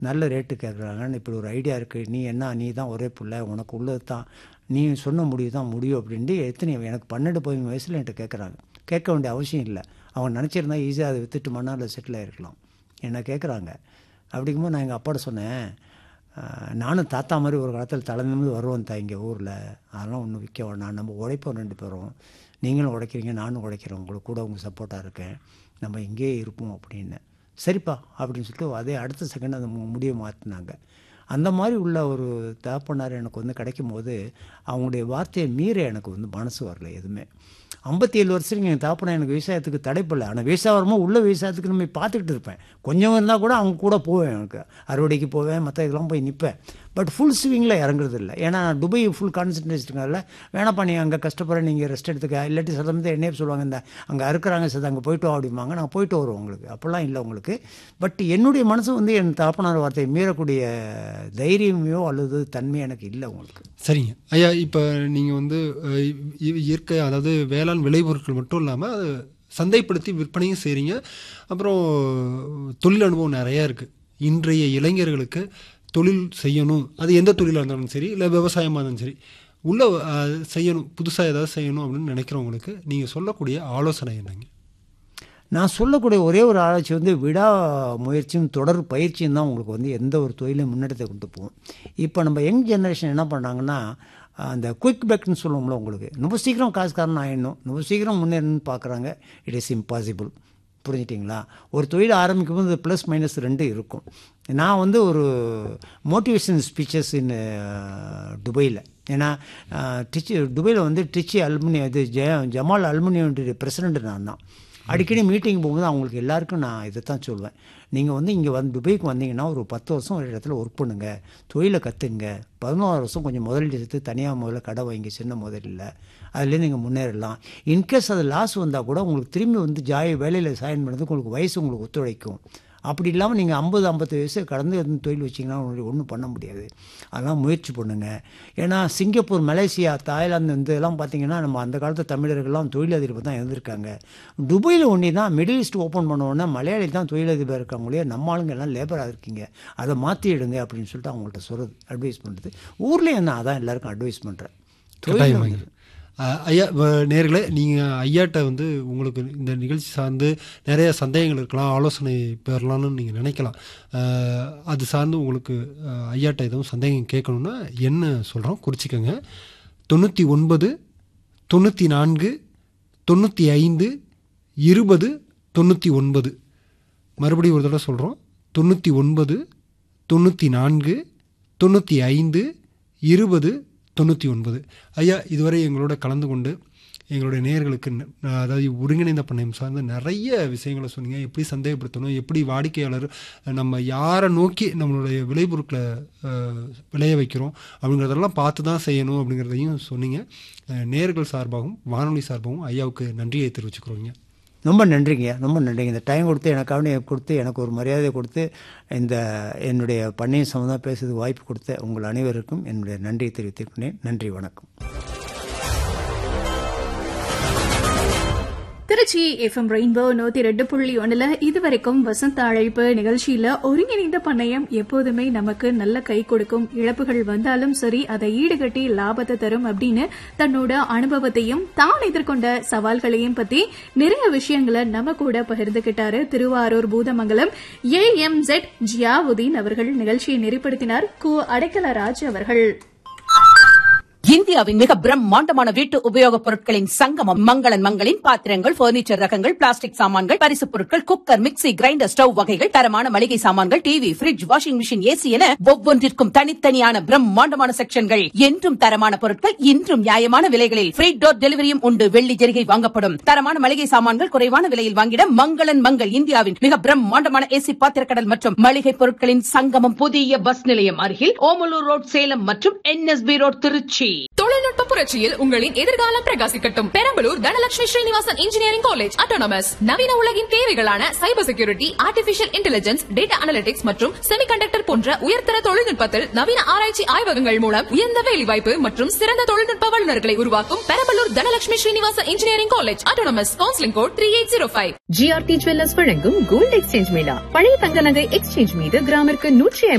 நல்ல ரேட்டு கேட்குறாங்கன்னு இப்படி ஒரு ஐடியா இருக்குது, நீ தான் ஒரே பிள்ளை, உனக்கு உள்ளது தான், நீ சொன்ன முடிவு தான் முடியும் அப்படின்ட்டு எனக்கு 12-15 வயசில் என்கிட்ட கேட்குறாங்க. கேட்க வேண்டிய அவசியம் இல்லை. அவங்க நினச்சிருந்தா ஈஸியாக அதை விற்றுட்டு மண்ணால் செட்டில் ஆகிருக்கலாம். என்ன கேட்குறாங்க. அப்படிங்கும்போது நான் எங்கள் அப்பாட்ட சொன்னேன், நானும் தாத்தா மாதிரி ஒரு காலத்தில் தலைநிமிர்ந்து வருவோம் தான் இங்கே ஊரில், அதெல்லாம் ஒன்றும் விற்க வேணாம், நம்ம உழைப்போம் 2 பேரும், நீங்களும் உழைக்கிறீங்க நானும் உழைக்கிறேன், உங்களுக்கு கூட உங்கள் சப்போர்ட்டாக இருக்கேன், நம்ம இங்கேயே இருப்போம் அப்படின்னு. சரிப்பா அப்படின்னு சொல்லிட்டு அதே அடுத்த செகண்ட் அந்த முடிவை மாற்றினாங்க. அந்த மாதிரி உள்ள ஒரு தகப்பனார் எனக்கு கிடைக்கும் போது அவங்களுடைய வார்த்தையை மீற எனக்கு மனசு வரல எதுவுமே. 57 வருஷம் எங்கள் தாப்பனா எனக்கு விவசாயத்துக்கு தடைப்படலை. ஆனால் விவசாயமாக உள்ள விவசாயத்துக்கு நம்ம பார்த்துக்கிட்டு இருப்பேன். கொஞ்சம் இருந்தால் கூட அவங்க கூட போவேன், எனக்கு அறுவடைக்கு போவேன், மற்ற இதெல்லாம் போய் நிற்பேன். பட் ஃபுல் ஸ்விங்கில் இறங்குறது இல்லை. ஏன்னா துபை ஃபுல் கான்சன்ட்ரேஷனுக்கால வேணாப்பா நீ அங்கே கஷ்டப்படுற, நீங்கள் ரெஸ்ட் எடுத்துக்க, இல்லாட்டி சில சமயத்தில் என்னையே சொல்லுவாங்க, இந்த அங்கே இருக்கிறாங்க சார் அங்கே போய்ட்டு வா அப்படிம்பாங்க. நான் போய்ட்டு வருவோம் உங்களுக்கு, அப்படிலாம் இல்லை உங்களுக்கு. பட் என்னுடைய மனசு என் தாப்பனார் வார்த்தையை மீறக்கூடிய தைரியமையோ அல்லது தன்மையோ எனக்கு இல்லை உங்களுக்கு. சரிங்க ஐயா, இப்போ நீங்கள் இயற்கை அதாவது வேளாண் விளைபொருட்கள் மட்டும் இல்லாமல் அது சந்தைப்படுத்தி விற்பனையும் செய்கிறீங்க. அப்புறம் தொழில் அனுபவம் நிறையா இருக்குது. இன்றைய இளைஞர்களுக்கு தொழில் செய்யணும், அது எந்த தொழிலாக இருந்தாலும் சரி, இல்லை விவசாயமாக இருந்தாலும் சரி, உள்ள செய்யணும், புதுசாக ஏதாவது செய்யணும் அப்படின்னு நினைக்கிறவங்களுக்கு நீங்கள் சொல்லக்கூடிய ஆலோசனை என்னங்க? நான் சொல்லக்கூடிய ஒரே ஒரு ஆராய்ச்சி விடா முயற்சியும் தொடர் பயிற்சியும் தான் உங்களுக்கு எந்த ஒரு தொழிலையும் முன்னெடுத்து கொண்டு போகும். இப்போ நம்ம யங் ஜெனரேஷன் என்ன பண்ணுறாங்கன்னா, அந்த குயிக் பேக்னு சொல்லுவோம்ல, உங்களுக்கு ரொம்ப சீக்கிரம் காசுக்காரன் ஆகிடணும், ரொம்ப சீக்கிரம் முன்னேறணும்னு பார்க்குறாங்க. It is impossible. புரிஞ்சிட்டிங்களா? ஒரு தொழில் ஆரம்பிக்கும் போது ப்ளஸ் மைனஸ் 2 இருக்கும். நான் ஒரு மோட்டிவேஷன் ஸ்பீச்சஸ் இன் துபையில், ஏன்னா துபையில் Trichy aluminium Jamal aluminium president நான் தான். அடிக்கடி மீட்டிங் போகும்போது அவங்களுக்கு எல்லாருக்கும் நான் இதை தான் சொல்லுவேன், நீங்கள் இங்கே துபைக்கு வந்தீங்கன்னா ஒரு 10 வருஷம் ஒரு இடத்துல ஒர்க் பண்ணுங்கள், தொழிலை கற்றுங்க, 11 வருஷம் கொஞ்சம் முதலீடு எடுத்து தனியாக முதல்ல கடை வாங்கி சின்ன முதலில் அதுலேருந்து நீங்கள் முன்னேறலாம். இன்கேஸ் அது லாஸ் வந்தால் கூட உங்களுக்கு திரும்பி வேலையில் ஜாயின் பண்ணுறதுக்கு உங்களுக்கு வயசு உங்களுக்கு ஒத்துழைக்கும். அப்படி இல்லாமல் நீங்கள் 50-50 வயசு கடந்து தொழில் வச்சிங்கன்னா ஒன்றும் பண்ண முடியாது. அதெல்லாம் முயற்சி பண்ணுங்கள். ஏன்னா சிங்கப்பூர், மலேசியா, தாய்லாந்து இதெல்லாம் பார்த்திங்கன்னா நம்ம அந்த காலத்து தமிழர்கள்லாம் தொழிலதிபர் தான் இருந்திருக்காங்க. துபையில் ஒன்றி தான் மிடில் ஈஸ்ட் ஓப்பன் பண்ணோன்னா மலையாளி தான் தொழிலதிபர் இருக்காங்களே, நம்ம ஆளுங்க எல்லாம் லேபராக இருக்கீங்க, அதை மாற்றிடுங்க அப்படின்னு சொல்லிட்டு அவங்கள்ட்ட சொல்கிறது, அட்வைஸ் பண்ணுறது. ஊர்லேயும் நான் அதான் எல்லாருக்கும் அட்வைஸ் பண்ணுறேன். தொழில் ஐயா, நேர்களே, நீங்கள் ஐயாட்ட உங்களுக்கு இந்த நிகழ்ச்சி சார்ந்து நிறைய சந்தேகங்கள் இருக்கலாம், ஆலோசனை பெறலாம்னு நீங்கள் நினைக்கலாம். அது சார்ந்து உங்களுக்கு ஐயாட்ட எதுவும் சந்தேகம் கேட்கணுன்னா என்ன சொல்கிறோம் குறிச்சிக்கோங்க. 99 94 95 20 99. மறுபடியும் ஒரு தடவை சொல்கிறோம், 99 94 95 20 99. ஐயா, இதுவரை எங்களோட கலந்து கொண்டு எங்களுடைய நேயர்களுக்கு அதாவது ஒருங்கிணைந்த பண்ணையம் சார்ந்த நிறைய விஷயங்களை சொன்னீங்க. எப்படி சந்தேகப்படுத்தணும், எப்படி வாடிக்கையாளர் நம்ம யாரை நோக்கி நம்மளுடைய விளைபொருட்களை விளைய வைக்கிறோம் அப்படிங்கிறதெல்லாம் பார்த்து தான் செய்யணும் அப்படிங்கிறதையும் சொன்னீங்க. நேயர்கள் சார்பாகவும் வானொலி சார்பாகவும் ஐயாவுக்கு நன்றியை தெரிவிச்சுக்கிறோங்க. ரொம்ப நன்றிங்க, ரொம்ப நன்றிங்க. இந்த டைம் கொடுத்து எனக்கு ஒரு மரியாதை கொடுத்து இந்த என்னுடைய பண்ணையம் சம்மந்தமாக பேசுறதுக்கு வாய்ப்பு கொடுத்த உங்கள் அனைவருக்கும் என்னுடைய நன்றியை தெரிவித்துக்கிறேன். நன்றி, வணக்கம். திருச்சி FM ரெயின்போ 102.1 இதுவரைக்கும் வசந்த அழைப்பு நிகழ்ச்சியில ஒருங்கிணைந்த பண்ணையம் எப்போதுமே நமக்கு நல்ல கை கொடுக்கும், இழப்புகள் வந்தாலும் சரி அதை ஈடுகட்டி லாபத்தை தரும் அப்படின்னு தன்னோட அனுபவத்தையும் தான் எதிர்கொண்ட சவால்களையும் பத்தி நிறைய விஷயங்களை நம்ம கூட பகிர்ந்துகிட்டாரு திருவாரூர் பூதமங்கலம் AMZ ஜியாவுதீன் அவர்கள். நிகழ்ச்சியை நெறிப்படுத்தினார் கு அடைக்கலராஜ் அவர்கள். இந்தியாவின் மிக பிரம்மாண்டமான வீட்டு உபயோகப் பொருட்களின் சங்கமம் மங்களன் மங்களின் பாத்திரங்கள், பர்னிச்சர் ரகங்கள், பிளாஸ்டிக் சாமான்கள், பரிசுப் பொருட்கள், குக்கர், மிக்ஸி, கிரைண்டர், ஸ்டவ் வகைகள், தரமான மளிகை சாமான்கள், TV, fridge, washing machine, AC என ஒவ்வொன்றிற்கும் தனித்தனியான பிரம்மாண்டமான செக்ஷன்கள். என்றும் தரமான பொருட்கள், இன்றும் நியாயமான விலைகளில் ஃப்ரீ டோர் டெலிவரியும் உண்டு. வெள்ளி ஜெரிகை வாங்கப்படும். தரமான மளிகை சாமான்கள் குறைவான விலையில் வாங்கிட மங்களன் மங்கள் இந்தியாவின் மிக பிரம்மாண்டமான ஏசி பாத்திரக்கடல் மற்றும் மளிகை பொருட்களின் சங்கமம். புதிய பஸ் நிலையம் அருகில் ஓமலூர் ரோட் சேலம் மற்றும் NSB ரோட் திருச்சி. தொழில்நுட்ப புரட்சியில் உங்களின் எதிர்காலம் பிரகாசிக்கட்டும். Perambalur Dhanalakshmi Srinivasan engineering college autonomous. நவீன உலகின் தேவைகளான cyber security, artificial intelligence, data analytics மற்றும் செமிகண்டக்டர் போன்ற உயர்தர தொழில்நுட்பத்தில் நவீன ஆராய்ச்சி ஆய்வகங்கள் மூலம் உயர்ந்த வேலைவாய்ப்பு மற்றும் சிறந்த தொழில்நுட்ப வல்லுநர்களை உருவாக்கும் Perambalur Dhanalakshmi Srinivasan engineering college autonomous. Counselling code 3805. GRT jewellers வழங்கும் கோல்ட் எக்ஸ்சேஞ்ச் மேளா. பழைய தங்க நகை எக்ஸ்சேஞ்ச் மீது கிராமிற்கு 150